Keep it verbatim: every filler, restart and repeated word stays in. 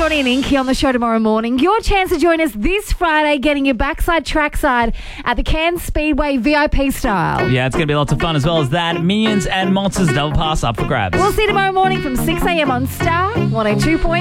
Johnny and Inky on the show tomorrow morning. Your chance to join us this Friday, getting your backside trackside at the Cairns Speedway V I P style. Yeah, it's going to be lots of fun as well as that. Minions and Monsters double pass up for grabs. We'll see you tomorrow morning from six a.m. on Star one oh two point